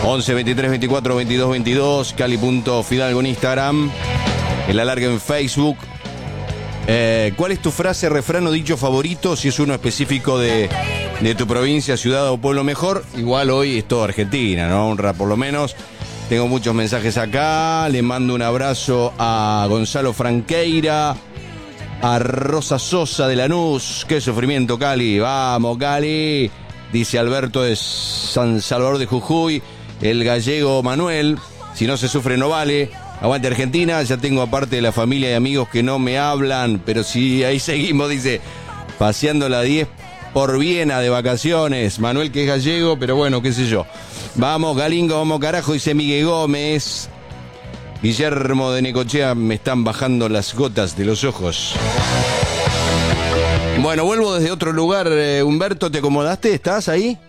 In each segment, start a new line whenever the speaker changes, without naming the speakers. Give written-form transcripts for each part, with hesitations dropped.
11 23 24 22 22, Cali.Fidalgo en Instagram, el alargue en Facebook. ¿Cuál es tu frase, refrán o dicho favorito? Si es uno específico de tu provincia, ciudad o pueblo mejor. Igual hoy es todo Argentina, ¿no? Un rap por lo menos. Tengo muchos mensajes acá. Le mando un abrazo a Gonzalo Franqueira, a Rosa Sosa de Lanús. Qué sufrimiento, Cali. Vamos, Cali. Dice Alberto de San Salvador de Jujuy. El gallego Manuel. Si no se sufre no vale. Aguante Argentina. Ya tengo aparte de la familia y amigos que no me hablan, pero sí, ahí seguimos, dice, paseando la 10 por Viena de vacaciones. Manuel, que es gallego, pero bueno, qué sé yo. Vamos, Galingo, vamos carajo, dice Miguel Gómez. Guillermo de Necochea, me están bajando las gotas de los ojos. Bueno, vuelvo desde otro lugar. Humberto, ¿te acomodaste? ¿Estás ahí?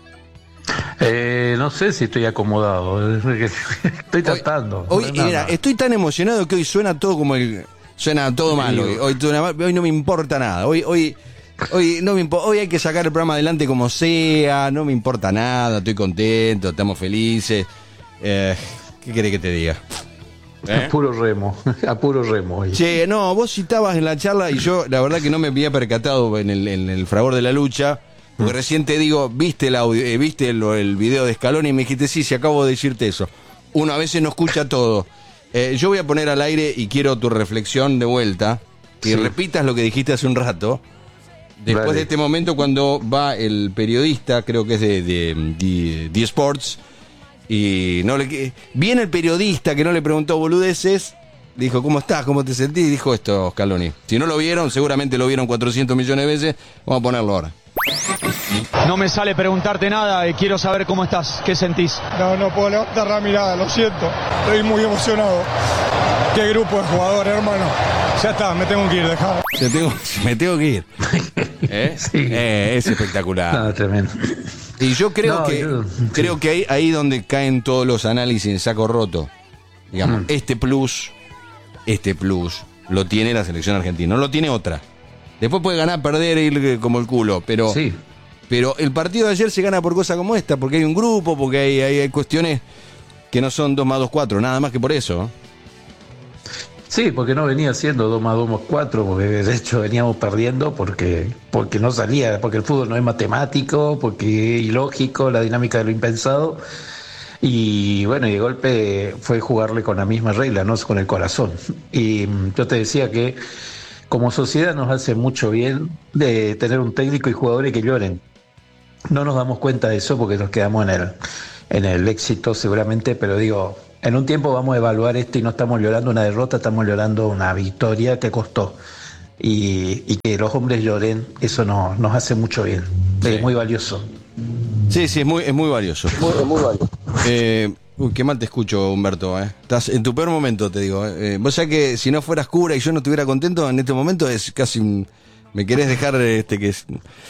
No sé si estoy acomodado. Estoy tratando.
Hoy mira, estoy tan emocionado que hoy suena todo como suena todo mal. Hoy no me importa nada. Hoy no me hoy hay que sacar el programa adelante como sea. No me importa nada. Estoy contento. Estamos felices. ¿Qué querés que te diga?
A puro remo. Hoy.
Che, no, vos sí estabas en la charla y yo la verdad que no me había percatado en el fragor de la lucha. Porque recién te digo, viste el audio, viste el video de Scaloni y me dijiste, sí, acabo de decirte eso. Uno a veces no escucha todo. Yo voy a poner al aire y quiero tu reflexión de vuelta. Y repitas lo que dijiste hace un rato. Después de este momento, cuando va el periodista, creo que es de Sports, y viene el periodista que no le preguntó boludeces, dijo, ¿cómo estás? ¿Cómo te sentís? Y dijo esto, Scaloni. Si no lo vieron, seguramente lo vieron 400 millones de veces. Vamos a ponerlo ahora.
No me sale preguntarte nada y quiero saber cómo estás, qué sentís.
No puedo levantar la mirada, lo siento. Estoy muy emocionado. Qué grupo de jugadores, hermano. Ya está, me tengo que ir, dejado.
Me tengo que ir.
Sí.
Es espectacular.
No, tremendo.
Y yo creo creo que ahí donde caen todos los análisis en saco roto. Digamos, este plus lo tiene la selección argentina, no lo tiene otra. Después puede ganar, perder, ir como el culo, pero el partido de ayer se gana por cosas como esta, porque hay un grupo, porque hay cuestiones que no son 2 más 2, 4, nada más que por eso.
Sí, porque no venía siendo 2 más 2 más 4, porque de hecho veníamos perdiendo porque no salía, porque el fútbol no es matemático, porque es ilógico, la dinámica de lo impensado. Y bueno, y de golpe fue jugarle con la misma regla, no con el corazón. Y yo te decía que como sociedad nos hace mucho bien de tener un técnico y jugadores que lloren. No nos damos cuenta de eso porque nos quedamos en el éxito seguramente, pero digo, en un tiempo vamos a evaluar esto y no estamos llorando una derrota, estamos llorando una victoria que costó. Y que los hombres lloren, eso nos hace mucho bien. Sí. Es muy valioso.
Sí, es muy valioso.
Muy valioso.
Qué mal te escucho, Humberto, Estás en tu peor momento, te digo. Vos sabés que si no fueras cura y yo no estuviera contento, en este momento es casi me querés dejar que es.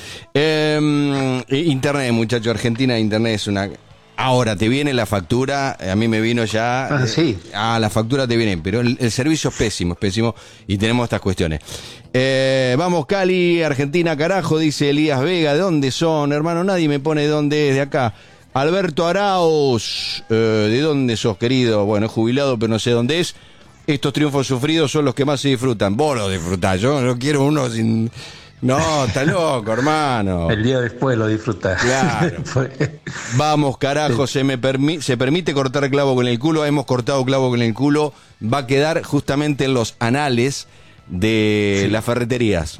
Internet, muchacho, Argentina, internet es una. Ahora te viene la factura, a mí me vino ya.
Sí.
La factura te viene, pero el servicio es pésimo, y tenemos estas cuestiones. Vamos, Cali, Argentina, carajo, dice Elías Vega. ¿De dónde son, hermano? Nadie me pone de dónde es, de acá. Alberto Arauz, ¿de dónde sos, querido? Bueno, es jubilado, pero no sé dónde es. Estos triunfos sufridos son los que más se disfrutan. Vos lo disfrutás, yo no quiero uno sin. No, está loco, hermano.
El día después lo disfrutás.
Claro. Vamos, carajo, se permite cortar clavo con el culo. Hemos cortado clavo con el culo. Va a quedar justamente en los anales de las ferreterías.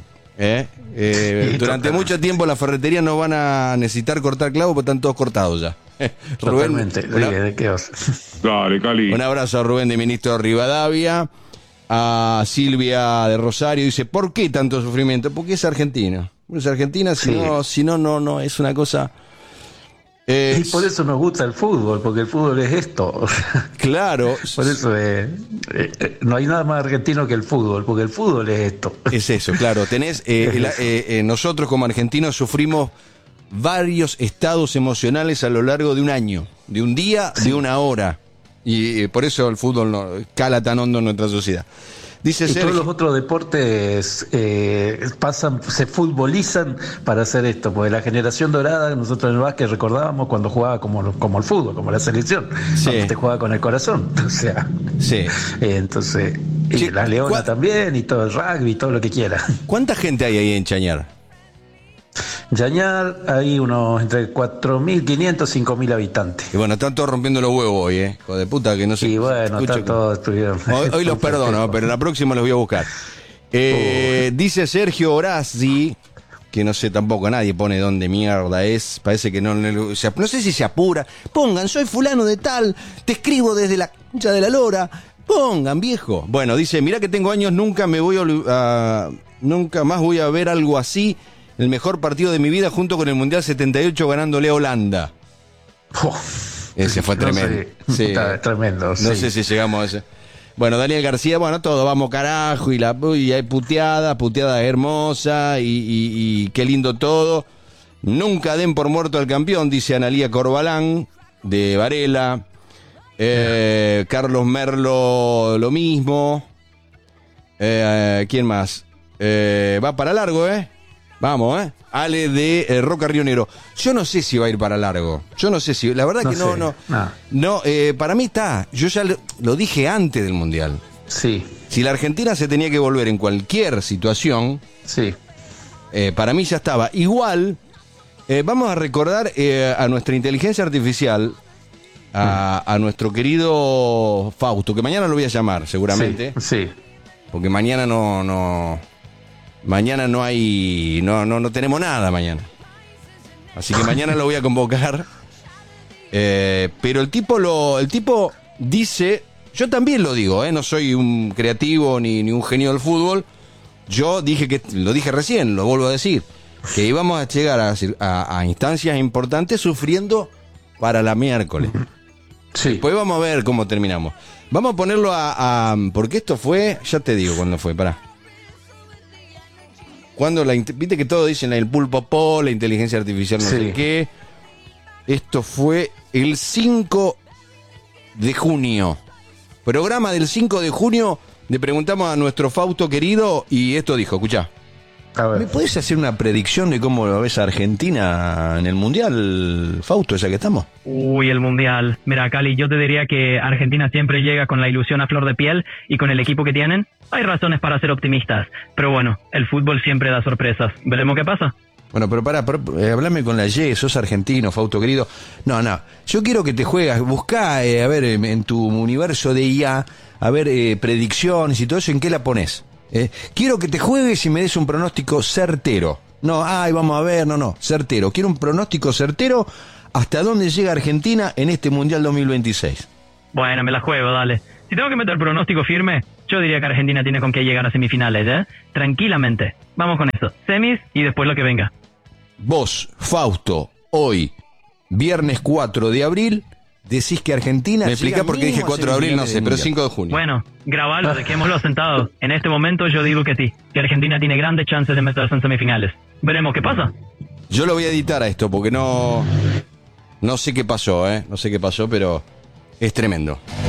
Durante mucho tiempo las ferreterías no van a necesitar cortar clavo porque están todos cortados ya. Rubén,
Dale, Cali.
Un abrazo a Rubén de Ministro Rivadavia. A Silvia de Rosario dice, ¿por qué tanto sufrimiento? Porque es Argentina. Es Argentina, si no, es una cosa.
Y por eso nos gusta el fútbol, porque el fútbol es esto.
Claro.
Por eso no hay nada más argentino que el fútbol, porque el fútbol es esto.
Es eso, claro. Tenés, nosotros como argentinos sufrimos varios estados emocionales a lo largo de un año, de un día, de una hora. Y por eso el fútbol cala tan hondo en nuestra sociedad. Dice
Y
Sergio.
todos los otros deportes se futbolizan para hacer esto, porque la generación dorada, nosotros en el básquet recordábamos cuando jugaba como el fútbol, como la selección,
Sí.
cuando te jugaba con el corazón, o sea,
Sí.
entonces, y
Sí,
la leona también, y todo el rugby, todo lo que quiera.
¿Cuánta gente hay ahí en Chañar?
Yañar, hay unos entre 4.500 y 5.000 habitantes.
Y bueno, están todos rompiendo los huevos hoy, hijo de puta, que no sé.
Y bueno,
escucho
está todo estuvieron.
Hoy los perdono, pero en la próxima los voy a buscar. Dice Sergio Horazi, que no sé tampoco, nadie pone dónde mierda es. Parece que no sé si se apura. Pongan, soy fulano de tal, te escribo desde la concha de la lora. Pongan, viejo. Bueno, dice, mirá que tengo años, nunca más voy a ver algo así. El mejor partido de mi vida junto con el Mundial 78 ganándole a Holanda. Ese fue tremendo.
No sé,
Sí.
está tremendo.
No sé si llegamos a ese. Bueno, Daniel García, bueno, todo, vamos carajo, y hay puteada hermosa, y qué lindo todo. Nunca den por muerto al campeón, dice Analía Corbalán, de Varela. Carlos Merlo, lo mismo. ¿Quién más? Va para largo, Vamos, Ale de Roca Río Negro. Yo no sé si va a ir para largo. Yo no sé si. La verdad que no. Para mí está. Yo ya lo dije antes del Mundial.
Sí.
Si la Argentina se tenía que volver en cualquier situación,
Sí.
para mí ya estaba. Igual, vamos a recordar a nuestra inteligencia artificial, a nuestro querido Fausto, que mañana lo voy a llamar, seguramente.
Sí.
Porque mañana Mañana no tenemos nada mañana. Así que mañana lo voy a convocar. Pero el tipo dice, yo también lo digo, no soy un creativo ni un genio del fútbol. Yo lo dije recién, lo vuelvo a decir, que íbamos a llegar a instancias importantes sufriendo para la miércoles.
Sí.
Después vamos a ver cómo terminamos. Vamos a ponerlo porque esto fue, ya te digo cuándo fue, pará. Viste que todos dicen el pulpo, la inteligencia artificial, no sé qué. Esto fue el 5 de junio. Programa del 5 de junio. Le preguntamos a nuestro Fausto querido y esto dijo, escuchá. ¿Me podés hacer una predicción de cómo lo ves a Argentina en el Mundial, Fausto, ya que estamos?
Uy, el Mundial. Mira, Cali, yo te diría que Argentina siempre llega con la ilusión a flor de piel y con el equipo que tienen. Hay razones para ser optimistas, pero bueno, el fútbol siempre da sorpresas. Veremos qué pasa.
Bueno, pero hablame con la Y, sos argentino, Fausto querido. No, yo quiero que te juegas, buscá, a ver, en tu universo de IA, a ver, predicciones y todo eso, ¿en qué la pones? Quiero que te juegues y me des un pronóstico certero. No, vamos a ver, no, certero. Quiero un pronóstico certero hasta dónde llega Argentina en este Mundial 2026.
Bueno, me la juego, dale. Si tengo que meter pronóstico firme, yo diría que Argentina tiene con qué llegar a semifinales, Tranquilamente. Vamos con eso. Semis y después lo que venga.
Vos, Fausto, hoy, viernes 4 de abril, decís que Argentina... Me explica por qué dije 4 de abril, no sé, pero 5 de junio.
Bueno, grabalo, dejémoslo sentado. En este momento yo digo que sí, que Argentina tiene grandes chances de meterse en semifinales. Veremos qué pasa.
Yo lo voy a editar a esto porque no sé qué pasó, No sé qué pasó, pero es tremendo.